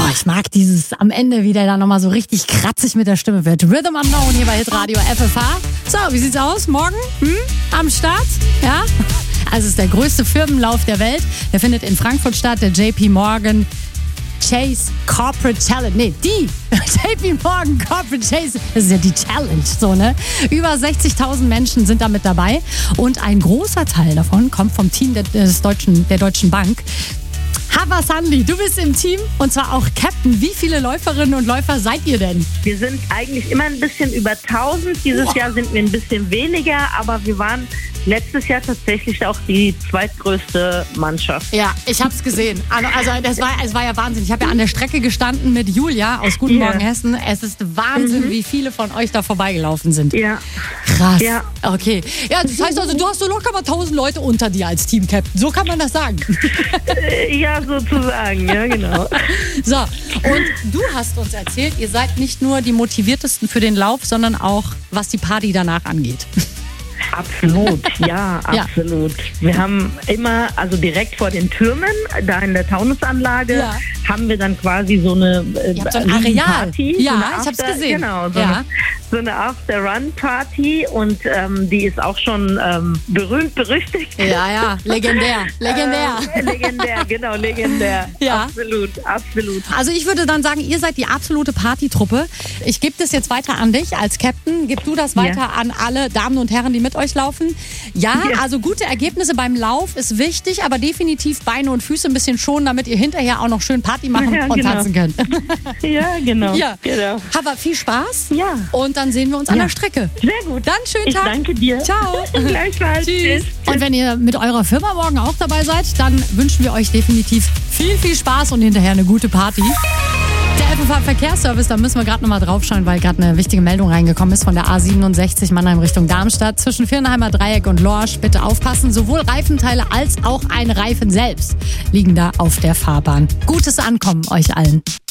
ich mag dieses am Ende, wie der da nochmal so richtig kratzig mit der Stimme wird. Rhythm Unknown hier bei Hitradio FFH. So, wie sieht's aus? Morgen? Am Start? Ja? Also es ist der größte Firmenlauf der Welt. Der findet in Frankfurt statt, der JP Morgan Chase Corporate Challenge. Nee, die JP Morgan Corporate Chase. Das ist ja die Challenge, so, ne? Über 60.000 Menschen sind da mit dabei. Und ein großer Teil davon kommt vom Team der Deutschen Bank. Hava Sandli, du bist im Team und zwar auch Captain. Wie viele Läuferinnen und Läufer seid ihr denn? Wir sind eigentlich immer ein bisschen über 1000. Dieses Jahr sind wir ein bisschen weniger, aber wir waren letztes Jahr tatsächlich auch die zweitgrößte Mannschaft. Ja, ich hab's gesehen. Also es war ja Wahnsinn. Ich habe ja an der Strecke gestanden mit Julia aus Guten Morgen Hessen. Es ist Wahnsinn, wie viele von euch da vorbeigelaufen sind. Ja. Krass. Ja. Okay. Ja, das heißt also, du hast so locker mal 1000 Leute unter dir als Team-Captain. So kann man das sagen. Ja, sozusagen. Ja, genau. So, und du hast uns erzählt, ihr seid nicht nur die motiviertesten für den Lauf, sondern auch, was die Party danach angeht. Absolut, ja, absolut. Wir haben immer, also direkt vor den Türmen, da in der Taunusanlage, haben wir dann quasi so eine Areal. Party. Ja, so ich hab's gesehen. Genau, so eine After-Run-Party und die ist auch schon berühmt, berüchtigt. Ja, legendär. Legendär. Ja. Absolut. Also ich würde dann sagen, ihr seid die absolute Partytruppe. Ich gebe das jetzt weiter an dich als Captain. Gib du das weiter an alle Damen und Herren, die mit euch laufen. Ja, also gute Ergebnisse beim Lauf ist wichtig, aber definitiv Beine und Füße ein bisschen schonen, damit ihr hinterher auch noch schön Party machen und tanzen könnt. Ja, genau. Aber viel Spaß. Ja. Und dann sehen wir uns an der Strecke. Sehr gut. Dann schönen Tag. Ich danke dir. Ciao. Gleichfalls. Tschüss. Und wenn ihr mit eurer Firma morgen auch dabei seid, dann wünschen wir euch definitiv viel, viel Spaß und hinterher eine gute Party. Der FFH Verkehrsservice, da müssen wir gerade nochmal draufschauen, weil gerade eine wichtige Meldung reingekommen ist von der A67 Mannheim Richtung Darmstadt. Zwischen Viernheimer Dreieck und Lorsch, bitte aufpassen. Sowohl Reifenteile als auch ein Reifen selbst liegen da auf der Fahrbahn. Gutes Ankommen euch allen.